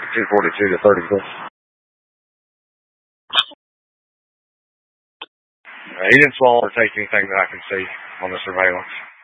242 to 36. He didn't swallow or take anything that I can see on the surveillance.